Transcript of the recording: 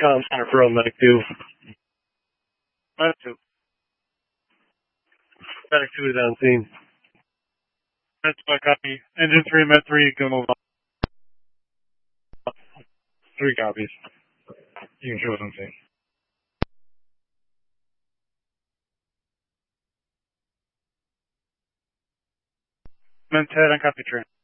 Comm Center for Medic 2. Medic 2. Medic 2 is on scene. Med 2, copy. Engine 3, Med 3, go move on. 3 copies. You can show us on scene. Med 10 on copy train.